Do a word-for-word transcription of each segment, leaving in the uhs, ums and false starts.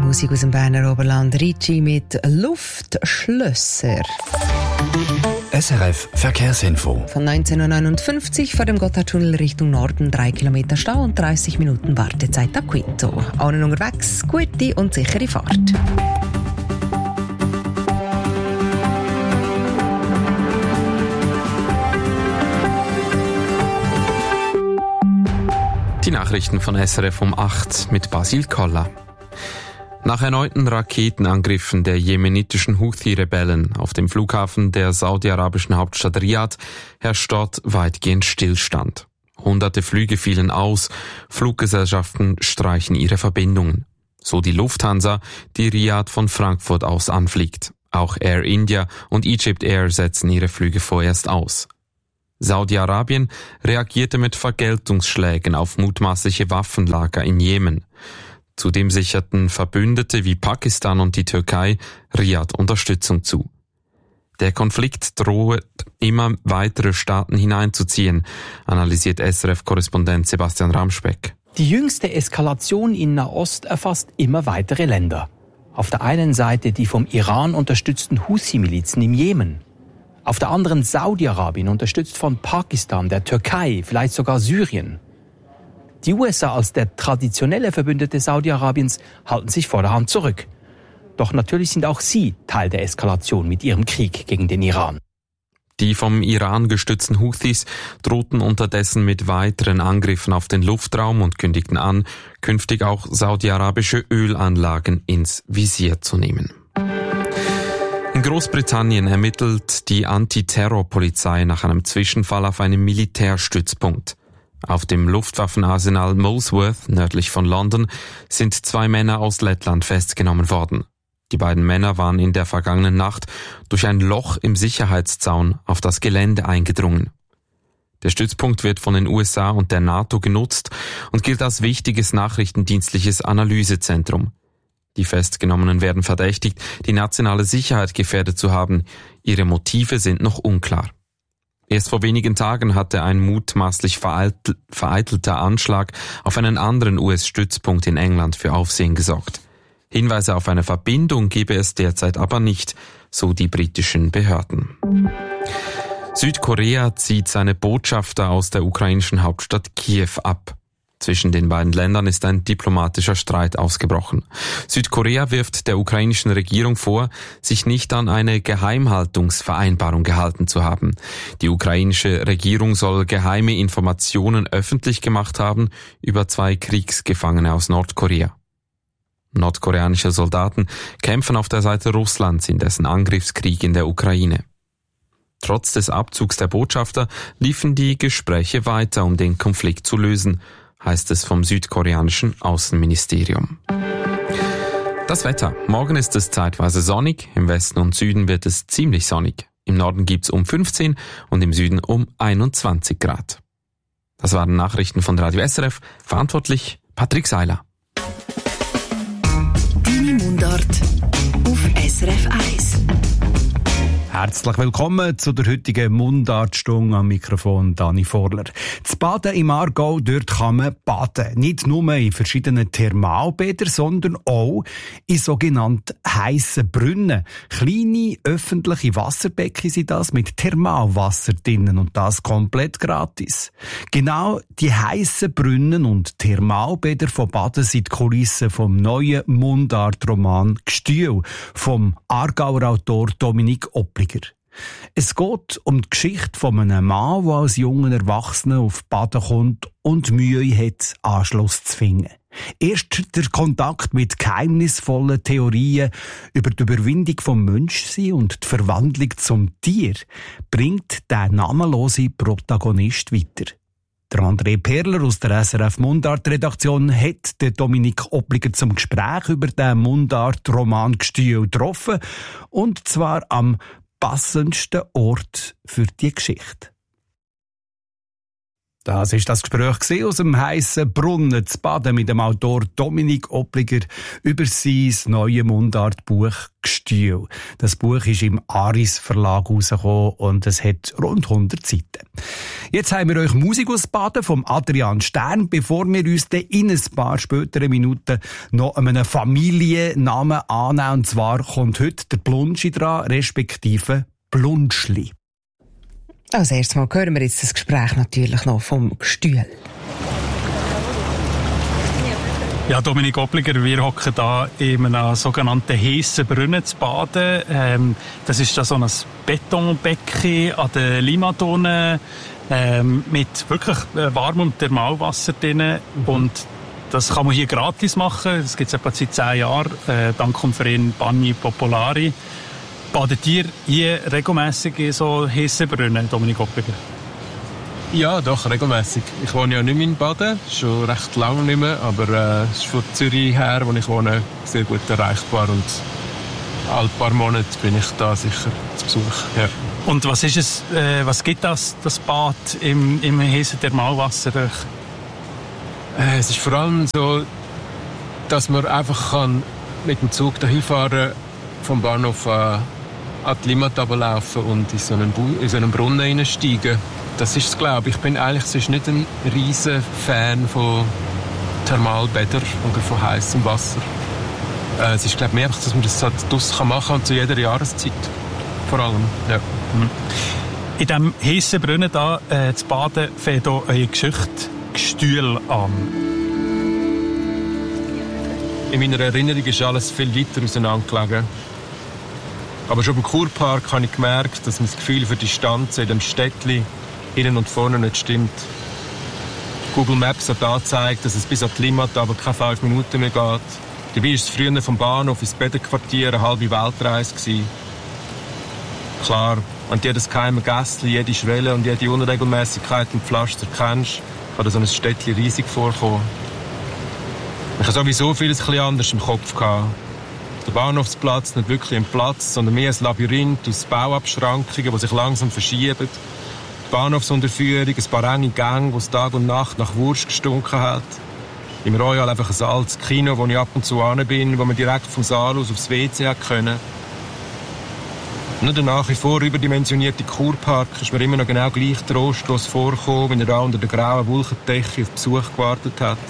Musik aus dem Berner Oberland. Ricci mit Luftschlösser. S R F Verkehrsinfo. Von neunzehn Uhr neunundfünfzig vor dem Gotthardtunnel Richtung Norden drei Kilometer Stau und dreißig Minuten Wartezeit ab Quito. Allen unterwegs, gute und sichere Fahrt. Die Nachrichten von S R F um acht mit Basil Koller. Nach erneuten Raketenangriffen der jemenitischen Houthi-Rebellen auf dem Flughafen der saudi-arabischen Hauptstadt Riad herrscht dort weitgehend Stillstand. Hunderte Flüge fielen aus, Fluggesellschaften streichen ihre Verbindungen. So die Lufthansa, die Riad von Frankfurt aus anfliegt. Auch Air India und Egypt Air setzen ihre Flüge vorerst aus. Saudi-Arabien reagierte mit Vergeltungsschlägen auf mutmaßliche Waffenlager in Jemen. Zudem sicherten Verbündete wie Pakistan und die Türkei Riad Unterstützung zu. Der Konflikt droht immer weitere Staaten hineinzuziehen, analysiert S R F-Korrespondent Sebastian Ramspeck. Die jüngste Eskalation in Nahost erfasst immer weitere Länder. Auf der einen Seite die vom Iran unterstützten Houthi-Milizen im Jemen. Auf der anderen Saudi-Arabien, unterstützt von Pakistan, der Türkei, vielleicht sogar Syrien. Die U S A als der traditionelle Verbündete Saudi-Arabiens halten sich vorderhand zurück. Doch natürlich sind auch sie Teil der Eskalation mit ihrem Krieg gegen den Iran. Die vom Iran gestützten Houthis drohten unterdessen mit weiteren Angriffen auf den Luftraum und kündigten an, künftig auch saudi-arabische Ölanlagen ins Visier zu nehmen. In Großbritannien ermittelt die Antiterrorpolizei nach einem Zwischenfall auf einem Militärstützpunkt. Auf dem Luftwaffenarsenal Molesworth, nördlich von London, sind zwei Männer aus Lettland festgenommen worden. Die beiden Männer waren in der vergangenen Nacht durch ein Loch im Sicherheitszaun auf das Gelände eingedrungen. Der Stützpunkt wird von den U S A und der NATO genutzt und gilt als wichtiges nachrichtendienstliches Analysezentrum. Die Festgenommenen werden verdächtigt, die nationale Sicherheit gefährdet zu haben. Ihre Motive sind noch unklar. Erst vor wenigen Tagen hatte ein mutmaßlich vereitelter Anschlag auf einen anderen U S-Stützpunkt in England für Aufsehen gesorgt. Hinweise auf eine Verbindung gebe es derzeit aber nicht, so die britischen Behörden. Südkorea zieht seine Botschafter aus der ukrainischen Hauptstadt Kiew ab. Zwischen den beiden Ländern ist ein diplomatischer Streit ausgebrochen. Südkorea wirft der ukrainischen Regierung vor, sich nicht an eine Geheimhaltungsvereinbarung gehalten zu haben. Die ukrainische Regierung soll geheime Informationen öffentlich gemacht haben über zwei Kriegsgefangene aus Nordkorea. Nordkoreanische Soldaten kämpfen auf der Seite Russlands in dessen Angriffskrieg in der Ukraine. Trotz des Abzugs der Botschafter liefen die Gespräche weiter, um den Konflikt zu lösen, heißt es vom südkoreanischen Außenministerium. Das Wetter. Morgen ist es zeitweise sonnig, im Westen und Süden wird es ziemlich sonnig. Im Norden gibt's um fünfzehn und im Süden um einundzwanzig Grad. Das waren Nachrichten von Radio S R F, verantwortlich Patrick Seiler. Deine Mundart auf S R F eins. Herzlich willkommen zu der heutigen Mundartstunde, am Mikrofon Dani Vorler. Das Baden im Aargau, dort kann man baden. Nicht nur in verschiedenen Thermalbädern, sondern auch in sogenannten heissen Brunnen. Kleine öffentliche Wasserbecken sind das mit Thermalwasser drinnen und das komplett gratis. Genau die heissen Brunnen und Thermalbäder von Baden sind die Kulissen vom neuen Mundartroman «Gstühl» vom Aargauer Autor Dominik Oppliger. Es geht um die Geschichte von einem Mann, der als junger Erwachsener auf Baden kommt und Mühe hat, Anschluss zu finden. Erst der Kontakt mit geheimnisvollen Theorien über die Überwindung vom Menschsein und die Verwandlung zum Tier bringt der namenlose Protagonist weiter. Der André Perler aus der S R F Mundart-Redaktion hat den Dominik Oppliger zum Gespräch über den Mundart-Roman «Gstühl» getroffen, und zwar am passendsten Ort für die Geschichte. Das war das Gespräch aus dem heissen Brunnen zu Baden mit dem Autor Dominik Oppliger über sein neues Mundartbuch «Gstühl». Das Buch ist im Aris Verlag rausgekommen und es hat rund hundert Seiten. Jetzt haben wir euch Musik aus Baden vom Adrian Stern, bevor wir uns dann in ein paar späteren Minuten noch einen Familiennamen annehmen. Und zwar kommt heute der Blunschi dran, respektive Blunschli. Als erstes Mal hören wir jetzt das Gespräch natürlich noch vom Gstühl. Ja, Dominik Oppliger, wir hocken da in einem sogenannten heissen Brunnen zu Baden. Ähm, das ist da so ein Betonbecken an der Limatonne ähm, mit wirklich warmem Thermalwasser drin. Und das kann man hier gratis machen. Das gibt es etwa seit zehn Jahren, äh, dank dem Verein Bagni Popolari. Badet ihr hier regelmässig in so heissen Brunnen, Dominik Oppliger? Ja, doch, regelmässig. Ich wohne ja nicht mehr in Baden, schon recht lange nicht mehr, aber äh, es ist von Zürich her, wo ich wohne, sehr gut erreichbar und alle paar Monate bin ich da sicher zu Besuch. Ja. Und was ist es, äh, was gibt das, das Bad im, im heissen Thermalwasser? Äh, es ist vor allem so, dass man einfach kann mit dem Zug dahin fahren, vom Bahnhof äh, an die Limmat laufen und in so einen, Bu- in so einen Brunnen hineinsteigen. Das ist es, glaube ich. Ich bin eigentlich sonst nicht ein riesen Fan von Thermalbädern oder von heißem Wasser. Äh, es ist, glaube ich, mehr einfach, dass man das halt draussen machen kann und zu jeder Jahreszeit. Vor allem, ja. Mhm. In diesem heissen Brunnen da, äh, zu baden, fängt hier eure Geschichte Gstühl an. In meiner Erinnerung ist alles viel weiter auseinandergelegen. Aber schon im Kurpark habe ich gemerkt, dass mein Gefühl für die Distanz in dem Städtchen hinten und vorne nicht stimmt. Google Maps hat angezeigt, dass es bis an die Limmat aber keine fünf Minuten mehr geht. Dabei war es früher vom Bahnhof ins Bäderquartier eine halbe Weltreise gewesen. Klar, wenn du jedes geheime Gässchen, jede Schwelle und jede Unregelmäßigkeit im Pflaster kennst, kann dir so ein Städtchen riesig vorkommen. Ich hatte sowieso vieles ein bisschen anders im Kopf gehabt. Der Bahnhofsplatz nicht wirklich ein Platz, sondern mehr ein Labyrinth aus Bauabschrankungen, die sich langsam verschieben. Die Bahnhofsunterführung, ein paar enge Gänge, wo es Tag und Nacht nach Wurst gestunken hat. Im Royal einfach ein altes Kino, wo ich ab und zu hin bin, wo man direkt vom Saal aus aufs W C hat können. Nur der nach wie vor überdimensionierte Kurpark ist mir immer noch genau gleich trostlos vorgekommen, wenn er da unter der grauen Wolkendecke auf Besuch gewartet hat.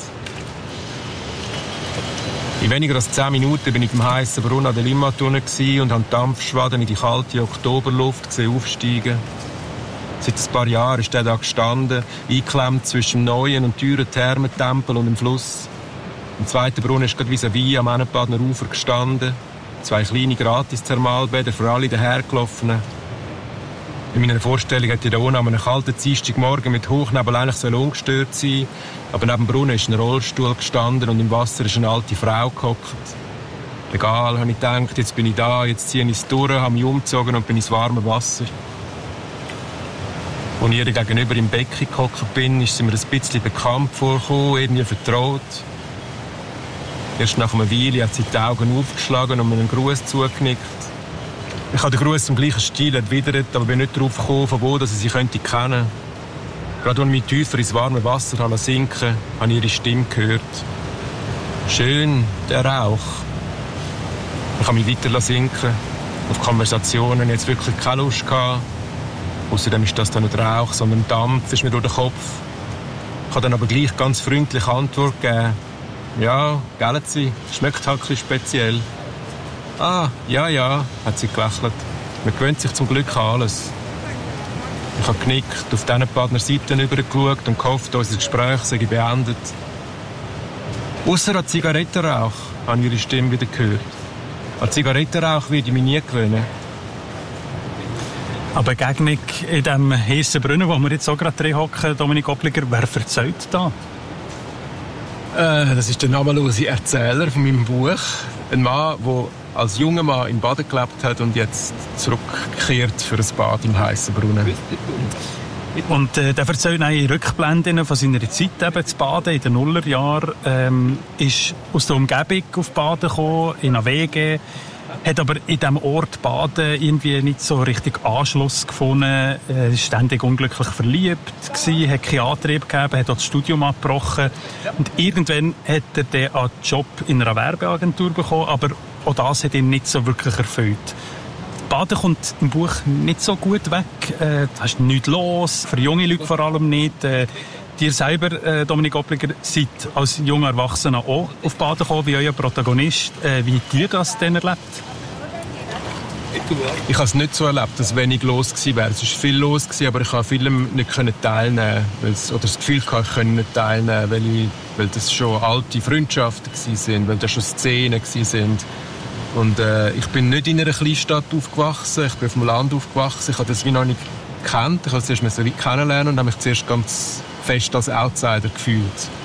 In weniger als zehn Minuten bin ich im heissen Brunnen an der Limmat und habe Dampfschwaden in die kalte Oktoberluft gesehen aufsteigen. Seit ein paar Jahren ist er da gestanden, eingeklemmt zwischen dem neuen und teuren Thermentempel und dem Fluss. Im zweiten Brunnen ist gerade vis-à-vis am Ennenbadner Ufer gestanden. Zwei kleine Gratis-Thermalbäder für alle dahergelaufenen. In meiner Vorstellung hätte ich da unten an einem kalten Dienstagmorgen mit Hochnebel eigentlich ungestört sein. Aber neben dem Brunnen ist ein Rollstuhl gestanden und im Wasser ist eine alte Frau gehockt. Egal, habe ich gedacht, jetzt bin ich da, jetzt ziehe ich es durch, habe mich umgezogen und bin ins warme Wasser. Als ich ihr gegenüber im Becken gehockt bin, ist sie mir ein bisschen bekannt vorgekommen, irgendwie vertraut. Erst nach einer Weile hat sie die Augen aufgeschlagen und mir einen Gruß zugenickt. Ich habe den Gruß im gleichen Stil erwidert, aber bin nicht darauf gekommen, von wo dass ich sie könnte kennen. Gerade als ich mich tiefer ins warme Wasser sinken, habe ich ihre Stimme gehört. Schön, der Rauch. Ich habe mich weiter sinken. Auf Konversationen jetzt wirklich keine Lust gehabt. Außerdem ist das dann nicht Rauch, sondern Dampf, ist mir durch den Kopf. Ich habe dann aber gleich ganz freundlich Antwort gegeben. Ja, gell sie, schmeckt halt ein bisschen speziell. Ah, ja, ja, hat sie gelächelt. Man gewöhnt sich zum Glück an alles. Ich habe genickt, auf diesen Partner Seiten übergeschaut und gehofft, unser Gespräch sei beendet. Ausser an Zigarettenrauch habe ich ihre Stimme wieder gehört. An Zigarettenrauch würde ich mich nie gewöhnen. Aber Begegnung in diesem heissen Brunnen, wo wir jetzt auch gerade drin hocken, Dominik Oppliger, wer erzählt da? Äh, das ist der namenlose Erzähler von meinem Buch. Ein Mann, der als junger Mann in Baden gelebt hat und jetzt zurückkehrt für ein Bad im heissen Brunnen. Und äh, der erzählt auch in Rückblenden von seiner Zeit eben zu Baden in den Nullerjahren. Ähm, ist aus der Umgebung auf Baden gekommen, in einer W G. Hat aber in diesem Ort Baden irgendwie nicht so richtig Anschluss gefunden. Er war ständig unglücklich verliebt gewesen, hat keinen Antrieb gegeben, hat auch das Studium abgebrochen. Und irgendwann hat er dann einen Job in einer Werbeagentur bekommen, aber auch das hat ihn nicht so wirklich erfüllt. Baden kommt im Buch nicht so gut weg. Äh, da ist nichts los, für junge Leute vor allem nicht. Äh, Ihr selber, äh, Dominik Oppliger, seid als junger Erwachsener auch auf Baden gekommen, wie euer Protagonist. Äh, wie habt ihr das denn erlebt? Ich habe es nicht so erlebt, dass wenig los gewesen wäre. Es war viel los gewesen, aber ich konnte vielem nicht teilnehmen. Oder das Gefühl hatte, ich konnte nicht teilnehmen, weil, ich, weil das schon alte Freundschaften waren, weil das schon Szenen waren. Und äh, ich bin nicht in einer Kleinstadt aufgewachsen, ich bin auf dem Land aufgewachsen. Ich habe das wie noch nicht gekannt. Ich musste es erst wie kennenlernen und habe mich zuerst ganz fest als Outsider gefühlt.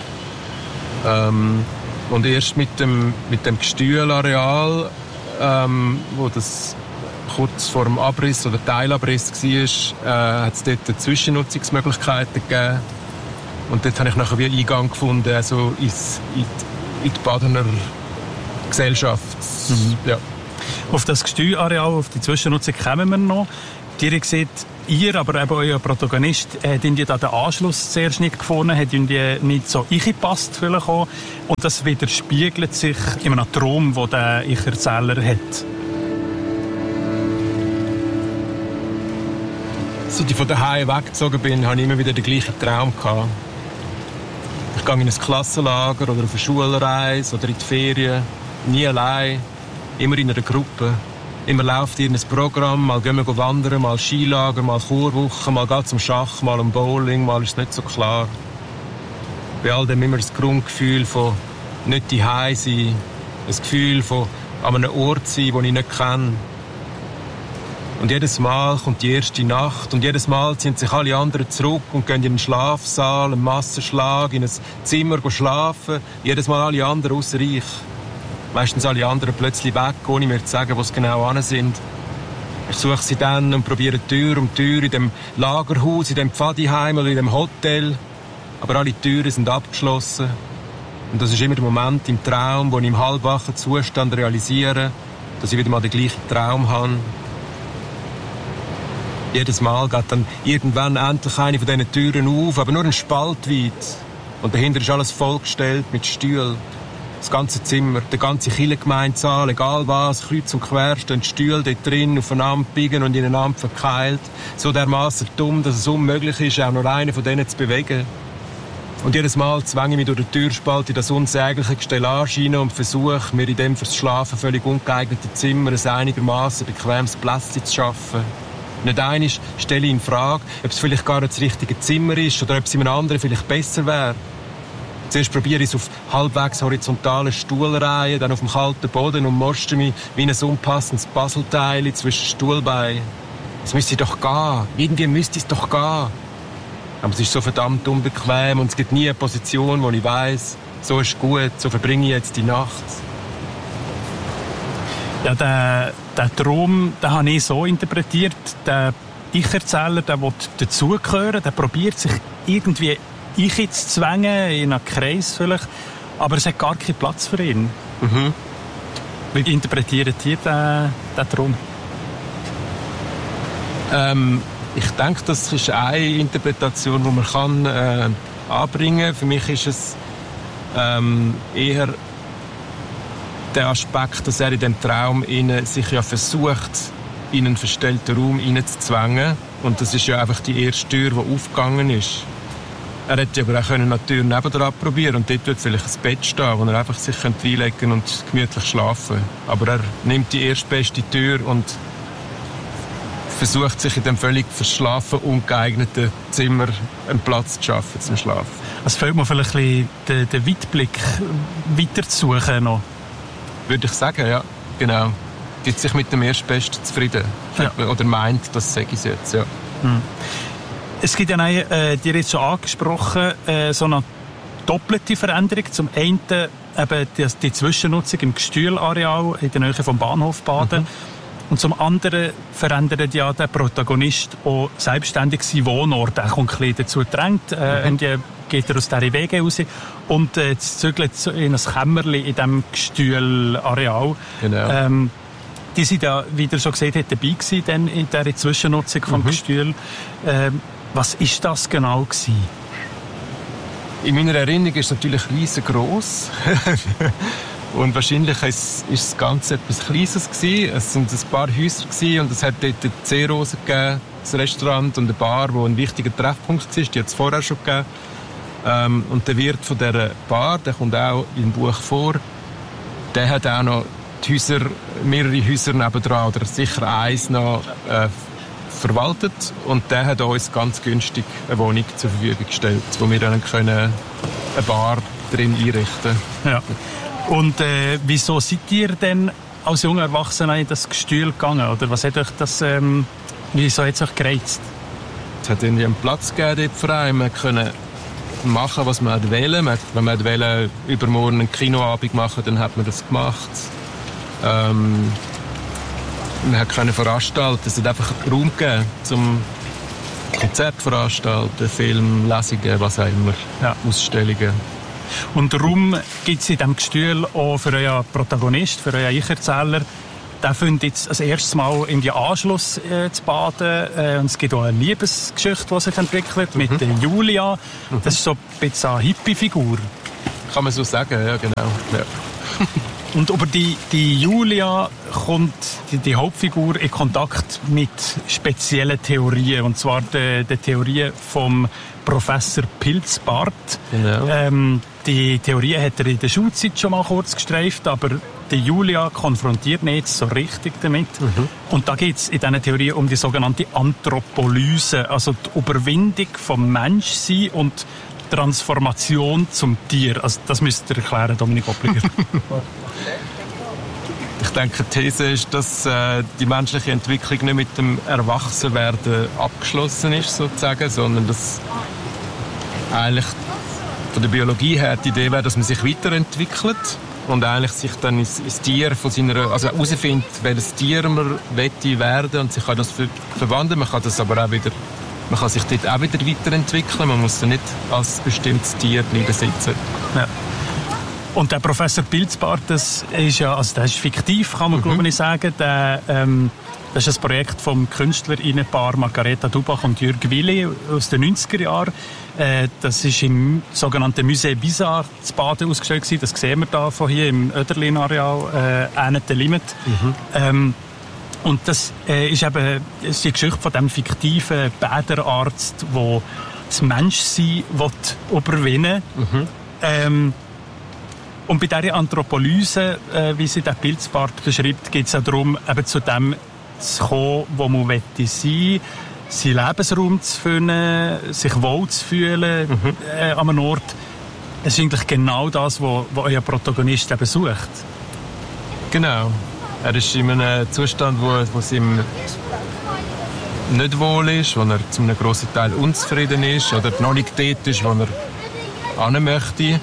Ähm, und erst mit dem, mit dem Gestühlareal, ähm, wo das kurz vor dem Abriss oder Teilabriss war, äh, hat es dort Zwischennutzungsmöglichkeiten gegeben. Und dort habe ich nachher wie Eingang gefunden, also ins, in, die, in die Badener Gesellschaft. Mhm. Ja. Auf das Gestühlareal, auf die Zwischennutzung kommen wir noch. Ihr seht, ihr, aber eben euer Protagonist, hat irgendwie da den Anschluss zuerst nicht gefunden, hat irgendwie nicht so eingepasst vielleicht auch. Und das widerspiegelt sich in einem Traum, den der Ich-Erzähler hat. Seit ich von daheim weggezogen bin, hatte ich immer wieder den gleichen Traum gehabt. Ich gehe in ein Klassenlager oder auf eine Schulreise oder in die Ferien. Nie allein, immer in einer Gruppe. Immer läuft ihr ein Programm, mal gehen wir wandern, mal Skilager, mal Chorwoche, mal geht zum Schach, mal am Bowling, mal ist es nicht so klar. Bei all dem immer das Grundgefühl von nicht daheim sein, ein Gefühl von an einem Ort sein, den ich nicht kenne. Und jedes Mal kommt die erste Nacht und jedes Mal ziehen sich alle anderen zurück und gehen in einen Schlafsaal, einen Massenschlag, in ein Zimmer schlafen. Jedes Mal alle anderen außer ich. Meistens alle anderen plötzlich weg, ohne mir zu sagen, wo sie genau hin sind. Ich suche sie dann und probiere Tür um Tür in dem Lagerhaus, in dem Pfadiheim oder in dem Hotel. Aber alle Türen sind abgeschlossen. Und das ist immer der Moment im Traum, wo ich im halbwachen Zustand realisiere, dass ich wieder mal den gleichen Traum habe. Jedes Mal geht dann irgendwann endlich eine von diesen Türen auf, aber nur ein Spalt weit. Und dahinter ist alles vollgestellt mit Stühlen. Das ganze Zimmer, der ganze Kirchengemeindesaal, egal was, kreuz und quer, stehen Stühle dort drin, aufeinander biegen und ineinander verkeilt. So dermassen dumm, dass es unmöglich ist, auch nur einen von denen zu bewegen. Und jedes Mal zwänge ich mich durch den Türspalt in das unsägliche Gestellage hinein und versuche, mir in dem fürs Schlafen völlig ungeeigneten Zimmer ein einigermaßen bequemes Plätzchen zu schaffen. Nicht einmal stelle ich in Frage, ob es vielleicht gar nicht das richtige Zimmer ist oder ob es in einem anderen vielleicht besser wäre. Zuerst probiere ich es auf halbwegs horizontalen Stuhlreihen, dann auf dem kalten Boden und morste mich wie ein unpassendes Puzzleteil zwischen Stuhlbeinen. Es müsste doch gehen. Irgendwie müsste es doch gehen. Aber es ist so verdammt unbequem und es gibt nie eine Position, wo ich weiss, so ist gut, so verbringe ich jetzt die Nacht. Ja, der, der Traum, den habe ich so interpretiert. Der Ich-Erzähler, der will dazugehören, der probiert sich irgendwie einzuzwängen, in einen Kreis vielleicht, aber es hat gar keinen Platz für ihn. Mhm. Wie interpretiert ihr den, den Traum? Ähm, ich denke, das ist eine Interpretation, die man kann, äh, anbringen kann. Für mich ist es ähm, eher der Aspekt, dass er in dem Traum innen sich ja versucht, in einen verstellten Raum hineinzuzwängen. Und das ist ja einfach die erste Tür, die aufgegangen ist. Er hätte aber auch eine Tür nebendran probieren und dort wird vielleicht ein Bett stehen, wo er einfach sich reinlegen könnte und gemütlich schlafen. Aber er nimmt die erstbeste Tür und versucht sich in dem völlig verschlafen, ungeeigneten Zimmer einen Platz zu schaffen zum Schlafen. Es fehlt mir vielleicht ein bisschen den, den Weitblick weiter zu suchen noch. Würde ich sagen, ja, genau. Gibt sich mit dem Erstbesten zufrieden. Ja. Oder meint, das sage ich jetzt, ja. Hm. Es gibt ja eine, äh, die jetzt schon angesprochen, äh, so eine doppelte Veränderung. Zum einen eben die, die Zwischennutzung im Gestühlareal in der Nähe vom Bahnhof Baden. Mhm. Und zum anderen verändert ja der Protagonist auch selbstständig seinen Wohnort. Er kommt ein bisschen dazu gedrängt. Äh, mhm. Und die geht er aus dieser Wege raus und äh, zügelt in ein Kämmerchen in diesem Gestühlareal. Genau. Ähm, die sind ja, wie ihr schon gesehen habt, dabei gewesen, dann in dieser Zwischennutzung vom mhm. Gestühl. Ähm, was war das genau gewesen? In meiner Erinnerung ist es natürlich riesengroß. Und wahrscheinlich war das Ganze etwas Kleines gewesen. Es waren ein paar Häuser gewesen und es hat dort die Seerose gegeben, das Restaurant und eine Bar, wo ein wichtiger Treffpunkt war. Die hat es vorher schon gegeben. Ähm, und der Wirt von dieser Bar, der kommt auch im Buch vor, der hat auch noch die Häuser, mehrere Häuser nebendran, oder sicher eins noch, äh, verwaltet. Und der hat uns ganz günstig eine Wohnung zur Verfügung gestellt, wo wir dann können eine Bar drin einrichten können. Ja. Und äh, wieso seid ihr denn als junger Erwachsener in das Gestühl gegangen? Oder was hat euch das, ähm, wieso hat es euch gereizt? Es hat irgendwie einen Platz gegeben dort für einen. Wir können machen, was man wollte. Wenn man wollte, übermorgen einen Kinoabend machen, dann hat man das gemacht. Ähm, man konnte veranstalten. Es hat einfach Raum gegeben, zum Konzert veranstalten, Film, Lesungen, was auch immer, ja. Ausstellungen. Und darum gibt es in diesem Gestühl auch für euren Protagonist, für euren Ich-Erzähler, der findet jetzt als erstes Mal in die Anschluss äh, zu baden. Äh, und es gibt auch eine Liebesgeschichte, die sich entwickelt, mhm. mit der Julia. Mhm. Das ist so ein bisschen eine Hippie-Figur. Kann man so sagen, ja, genau. Ja. Und über die, die Julia kommt die, die Hauptfigur in Kontakt mit speziellen Theorien. Und zwar die, die Theorie vom Professor Pilzbart. Genau. Ähm, die Theorie hat er in der Schulzeit schon mal kurz gestreift, aber die Julia konfrontiert nicht so richtig damit. Mhm. Und da geht es in dieser Theorie um die sogenannte Anthropolyse, also die Überwindung vom Menschsein und Transformation zum Tier. Also das müsst ihr erklären, Dominik Oppliger. Ich denke, die These ist, dass äh, die menschliche Entwicklung nicht mit dem Erwachsenwerden abgeschlossen ist, sozusagen, sondern dass eigentlich von der Biologie her die Idee wäre, dass man sich weiterentwickelt und eigentlich sich dann ins, ins Tier von seiner, also herausfindet, welches Tier man möchte werden und sich kann das ver- verwandeln. Man kann das aber auch wieder, man kann sich dort auch wieder weiterentwickeln. Man muss dann nicht als bestimmtes Tier bleiben sitzen. Ja. Und der Professor Pilzbart, das ist ja, also das ist fiktiv, kann man mhm. glaube ich sagen. Der, ähm, das ist ein Projekt vom Künstlerinnenpaar Margareta Dubach und Jürg Willi aus den neunziger Jahren. Äh, das ist im sogenannten Musée Bizarre zu Baden ausgestellt gewesen. Das sehen wir da von hier im Oederlin-Areal, äh, ähnlich der Limit. Mhm. Ähm, und das äh, ist eben das ist die Geschichte von dem fiktiven Bäderarzt, der das Menschsein überwinden will. Mhm. Ähm, Und bei dieser Anthropolyse, äh, wie sie der Pilzbart beschreibt, geht es auch darum, eben zu dem zu kommen, wo man sein will, seinen Lebensraum zu finden, sich wohl zu fühlen mhm. äh, an einem Ort. Es ist eigentlich genau das, was euer Protagonist eben sucht. Genau. Er ist in einem Zustand, wo, wo es ihm nicht wohl ist, wo er zu einem grossen Teil unzufrieden ist oder noch nicht dort ist, wo er hin möchte.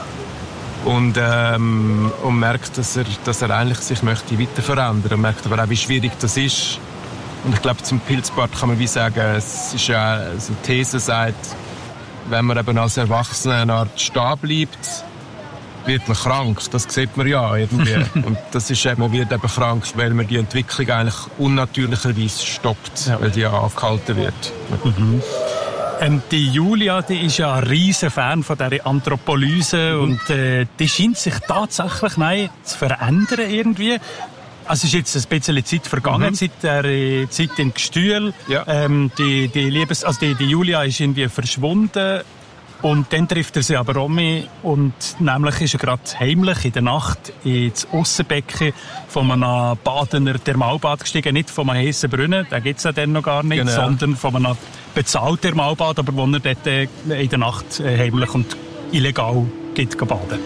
Und, ähm, und merkt, dass er, dass er eigentlich sich möchte weiter verändern und merkt aber auch, wie schwierig das ist. Und ich glaube, zum Pilzbart kann man wie sagen, es ist ja, also die These sagt, wenn man eben als Erwachsener eine Art stehen bleibt, wird man krank. Das sieht man ja irgendwie. Und das ist eben, man wird eben krank, weil man die Entwicklung eigentlich unnatürlicherweise stoppt, ja. weil die angehalten wird. Mhm. Ähm, die Julia, die ist ja ein riesen Fan von dieser Anthropolyse mhm. und äh, die scheint sich tatsächlich nein, zu verändern irgendwie. Also es ist jetzt ein bisschen Zeit vergangen, mhm. seit der äh, Zeit im Gestühl. Ja. Ähm, die, die, Liebes-, also die, die Julia ist irgendwie verschwunden und dann trifft er sie aber Romy und nämlich ist er gerade heimlich in der Nacht ins Aussenbecken von einem Badener Thermalbad gestiegen, nicht von einem heissen Brunnen, den gibt es ja dann noch gar nicht, genau. sondern von einem bezahlten Thermalbad, aber wo er dort äh, in der Nacht äh, heimlich und illegal geht baden.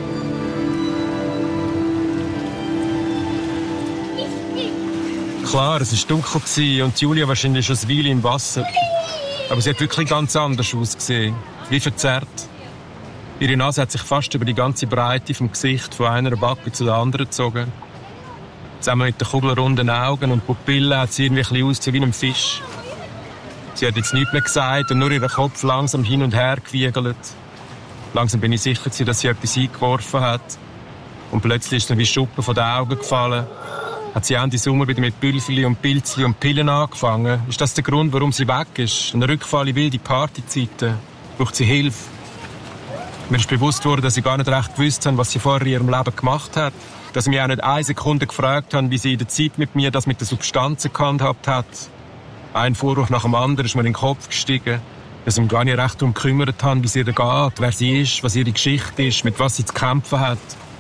Klar, es war dunkel und Julia wahrscheinlich schon eine Weile im Wasser. Aber sie hat wirklich ganz anders ausgesehen. Wie verzerrt. Ihre Nase hat sich fast über die ganze Breite vom Gesicht von einer Backe zu der anderen gezogen. Zusammen mit den kugelrunden Augen und Pupillen hat sie irgendwie ein bisschen wie ein Fisch. Sie hat jetzt nichts mehr gesagt und nur ihren Kopf langsam hin und her gewiegelt. Langsam bin ich sicher, dass sie etwas eingeworfen hat. Und plötzlich ist dann wie Schuppen von den Augen gefallen. Hat sie Ende Sommer wieder mit Pülfeli und Pilzli und Pillen angefangen? Ist das der Grund, warum sie weg ist? Ein Rückfall in wilde Partyzeiten? Braucht sie Hilfe? Mir ist bewusst worden, dass ich gar nicht recht gewusst habe, was sie vorher in ihrem Leben gemacht hat. Dass ich mich auch nicht eine Sekunde gefragt habe, wie sie in der Zeit mit mir das mit den Substanzen gehandhabt hat. Ein Vorwurf nach dem anderen ist mir in den Kopf gestiegen. Dass ich mich gar nicht recht darum gekümmert habe, wie es ihr geht, wer sie ist, was ihre Geschichte ist, mit was sie zu kämpfen hat.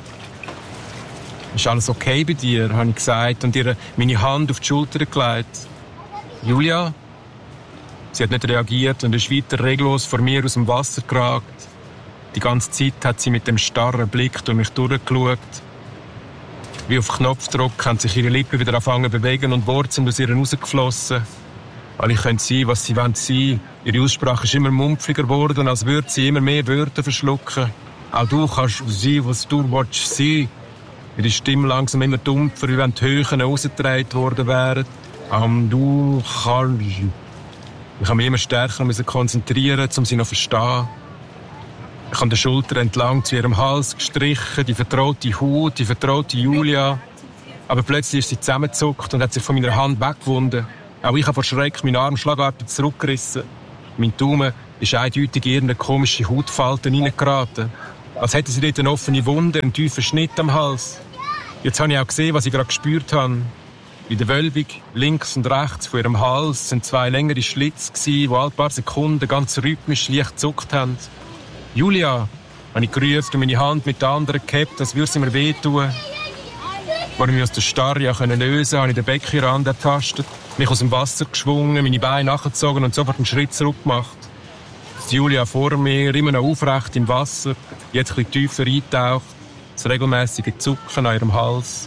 «Ist alles okay bei dir?» habe ich gesagt und ihr meine Hand auf die Schulter gelegt. «Julia?» Sie hat nicht reagiert und ist weiter reglos vor mir aus dem Wasser geragt. Die ganze Zeit hat sie mit dem starren Blick durch mich durchgeschaut. Wie auf Knopfdruck haben sich ihre Lippen wieder angefangen zu bewegen und Worte sind aus ihr rausgeflossen. Alle können sein, was sie sein wollen. Ihre Aussprache ist immer mumpfiger geworden, als würde sie immer mehr Wörter verschlucken. Auch du kannst sein, was du willst sein. Ihre Stimme langsam immer dumpfer, wie wenn die Höhen rausgetragen worden wären. Um, du kannst... Ich musste mich immer stärker konzentrieren, um sie noch zu verstehen. Ich habe die Schulter entlang zu ihrem Hals gestrichen, die vertraute Haut, die vertraute Julia. Aber plötzlich ist sie zusammengezuckt und hat sich von meiner Hand weggewunden. Auch ich habe vor Schreck meinen Arm schlagartig zurückgerissen. Mein Daumen ist eindeutig in irgendeine komische Hautfalte hineingeraten. Als hätte sie dort eine offene Wunde, einen tiefen Schnitt am Hals. Jetzt habe ich auch gesehen, was ich gerade gespürt habe. In der Wölbung, links und rechts von ihrem Hals, sind zwei längere Schlitze, die alle paar Sekunden ganz rhythmisch leicht gezuckt haben. «Julia!» habe ich gerufen und meine Hand mit der anderen gehabt, als würde sie mir wehtun. Als ich mich aus der Starre lösen konnte, habe ich den Beckenrand ertastet, mich aus dem Wasser geschwungen, meine Beine nachgezogen und sofort einen Schritt zurück gemacht. Die Julia vor mir, immer noch aufrecht im Wasser, jetzt ein bisschen tiefer eintaucht, das regelmäßige Zucken an ihrem Hals.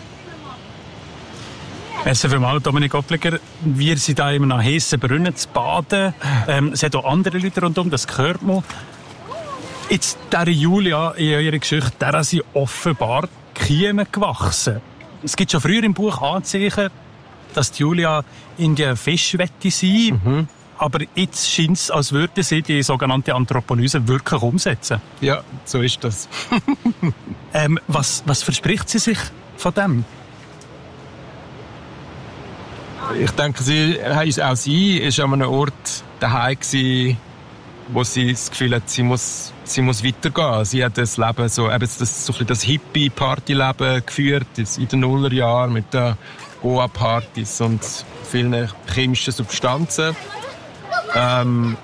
Merci vielmals, Dominik Oppliger. Wir sind hier immer nach Hessenbrunn zu baden. Ähm, es hat auch andere Leute rundum, das hört man. Jetzt, dieser Julia in eurer Geschichte, der sind offenbar Kiemen gewachsen. Es gibt schon früher im Buch Anzeichen, dass die Julia in der Fisch wette sein. Mhm. Aber jetzt scheint es, als würde sie die sogenannte Anthroponyse wirklich umsetzen. Ja, so ist das. ähm, was, was verspricht sie sich von dem? Ich denke, sie, auch sie war an einem Ort daheim gewesen, wo sie das Gefühl hat, sie muss, sie muss weitergehen. Sie hat das Leben so, eben das, so ein bisschen das Hippie-Party-Leben geführt, in den Nullerjahren mit den Goa-Partys und vielen chemischen Substanzen. Ähm,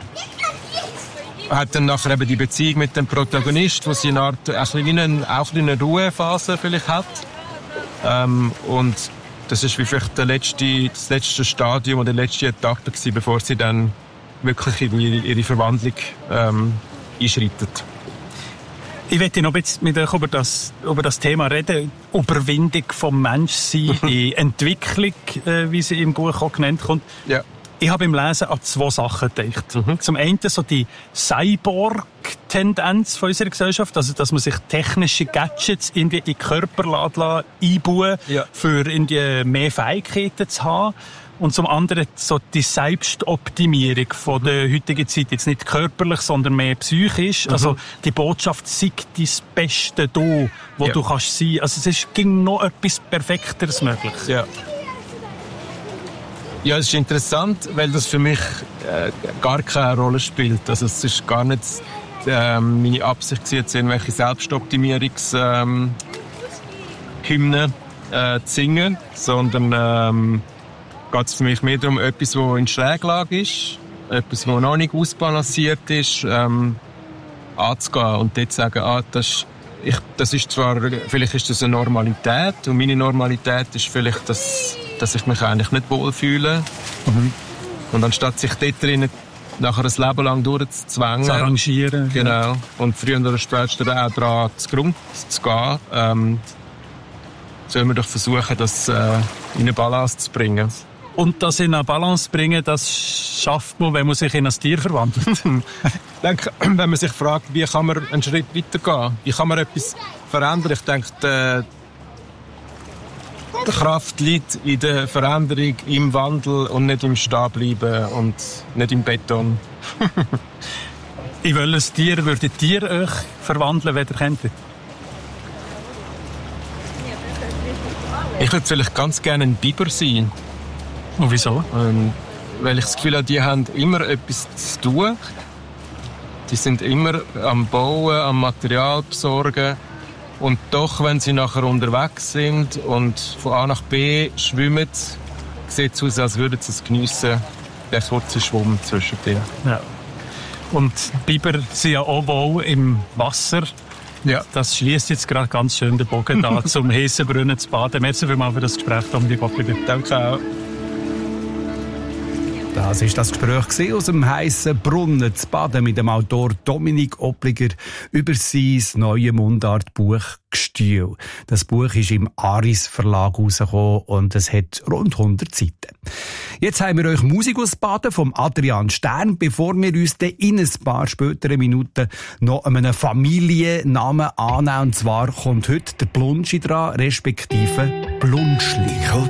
hat dann nachher eben die Beziehung mit dem Protagonist, wo sie eine Art, ein bisschen eine, auch eine Ruhephase vielleicht hat. Ähm, und das ist wie vielleicht der letzte, das letzte Stadium oder die letzte Etappe gewesen, bevor sie dann wirklich in ihre, ihre Verwandlung ähm, einschreitet. Ich möchte noch ein bisschen mit euch über das, über das Thema reden. Überwindung vom Menschsein, die Entwicklung, äh, wie sie im Buch auch genannt kommt. Ja. Ich habe beim Lesen an zwei Sachen gedacht. Mhm. Zum einen so die Cyborg-Tendenz von unserer Gesellschaft, also dass man sich technische Gadgets irgendwie in den Körper einbauen, ja, für irgendwie mehr Fähigkeiten zu haben. Und zum anderen so die Selbstoptimierung von der heutigen Zeit. Jetzt nicht körperlich, sondern mehr psychisch. Mhm. Also die Botschaft, sei dein Beste da, wo ja, du kannst sein. Also es ist, ging noch etwas Perfekteres möglich. Ja. Ja, es ist interessant, weil das für mich äh, gar keine Rolle spielt. Also es ist gar nicht äh, meine Absicht, jetzt irgendwelche Selbstoptimierungshymnen ähm, äh, zu singen, sondern ähm, geht es für mich mehr darum, etwas, das in Schräglage ist, etwas, das noch nicht ausbalanciert ist, ähm, anzugehen und dort zu sagen, ah, das, ich, das ist zwar, vielleicht ist das eine Normalität und meine Normalität ist vielleicht, dass, dass ich mich eigentlich nicht wohlfühle. Mhm. Und anstatt sich dort drinnen nachher ein Leben lang durchzuzwängen, zu arrangieren. Genau. Ja. Und früher oder später auch daran zugrunde zu gehen, ähm, sollen wir doch versuchen, das äh, in eine Balance zu bringen. Und das in eine Balance bringen, das schafft man, wenn man sich in ein Tier verwandelt. Ich denke, wenn man sich fragt, wie kann man einen Schritt weitergehen, wie kann man etwas verändern, ich denke, die, die Kraft liegt in der Veränderung, im Wandel und nicht im Stehenbleiben und nicht im Beton. In welches Tier würdet ihr euch verwandeln, wenn ihr könntet? Ich würde vielleicht ganz gerne ein Biber sein. Und wieso? Ähm, weil ich das Gefühl habe, die haben immer etwas zu tun. Die sind immer am Bauen, am Material besorgen. Und doch, wenn sie nachher unterwegs sind und von A nach B schwimmen, sieht es aus, als würden sie es geniessen, der kurze Schwumm zwischen denen. Ja. Und Biber sind ja auch wohl im Wasser. Ja. Das schließt jetzt gerade ganz schön den Bogen da, zum Hessenbrunnen zu baden. Merci vielmals für das Gespräch, Dominik Oppliger. Danke auch. Das war das Gespräch aus dem heissen Brunnen zu Baden mit dem Autor Dominik Oppliger über sein neues Mundartbuch «Gstühl». Das Buch ist im Aris Verlag rausgekommen und es hat rund hundert Seiten. Jetzt haben wir euch Musik aus Baden vom Adrian Stern, bevor wir uns dann in ein paar späteren Minuten noch einen Familiennamen annehmen. Und zwar kommt heute der Blunschi dran, respektive Blunschli.